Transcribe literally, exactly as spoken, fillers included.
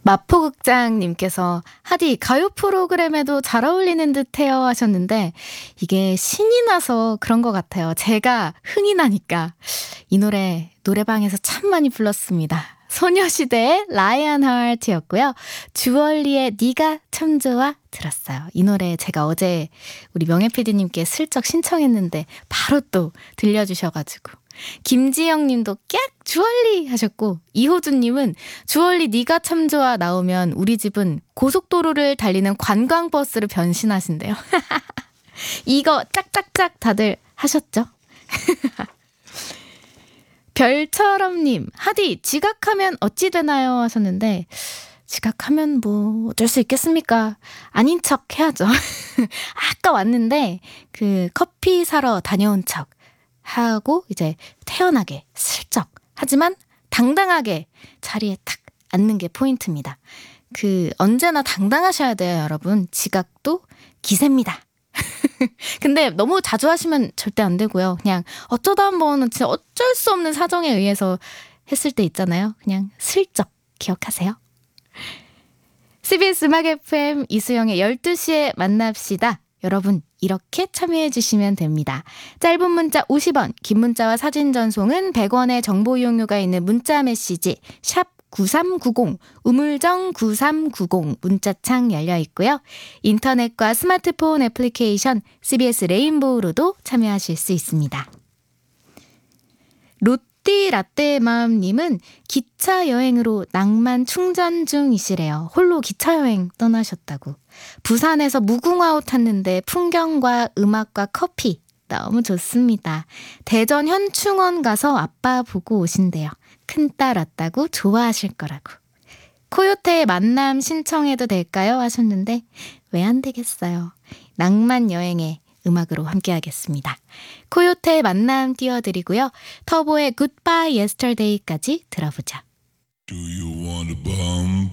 마포극장님께서 하디 가요 프로그램에도 잘 어울리는 듯해요 하셨는데 이게 신이 나서 그런 것 같아요. 제가 흥이 나니까 이 노래 노래방에서 참 많이 불렀습니다. 소녀시대의 라이언 하트였고요. 주얼리의 네가 참 좋아 들었어요. 이 노래 제가 어제 우리 명예 피디님께 슬쩍 신청했는데 바로 또 들려주셔가지고 김지영 님도 깍 주얼리 하셨고 이호준 님은 주얼리 네가 참 좋아 나오면 우리 집은 고속도로를 달리는 관광버스로 변신하신대요. 이거 짝짝짝 다들 하셨죠? 별처럼님, 하디 지각하면 어찌 되나요? 하셨는데 지각하면 뭐 어쩔 수 있겠습니까? 아닌 척 해야죠. 아까 왔는데 그 커피 사러 다녀온 척 하고 이제 태연하게 슬쩍 하지만 당당하게 자리에 탁 앉는 게 포인트입니다. 그 언제나 당당하셔야 돼요, 여러분. 지각도 기세입니다. 근데 너무 자주 하시면 절대 안 되고요. 그냥 어쩌다 한 번은 진짜 어쩔 수 없는 사정에 의해서 했을 때 있잖아요. 그냥 슬쩍 기억하세요. 씨비에스 음악 에프엠 이수영의 열두 시에 만납시다. 여러분 이렇게 참여해 주시면 됩니다. 짧은 문자 오십 원, 긴 문자와 사진 전송은 백 원의 정보 이용료가 있는 문자 메시지 샵 구삼구공, 우물정 구삼구공 문자창 열려 있고요. 인터넷과 스마트폰 애플리케이션 씨비에스 레인보우로도 참여하실 수 있습니다. 롯띠 라떼맘님은 기차 여행으로 낭만 충전 중이시래요. 홀로 기차 여행 떠나셨다고. 부산에서 무궁화호 탔는데 풍경과 음악과 커피 너무 좋습니다. 대전 현충원 가서 아빠 보고 오신대요. 큰딸 왔다고 좋아하실 거라고. 코요태의 만남 신청해도 될까요? 하셨는데 왜 안 되겠어요. 낭만 여행의 음악으로 함께하겠습니다. 코요태의 만남 띄워드리고요. 터보의 Goodbye Yesterday까지 들어보자. Do you want a bum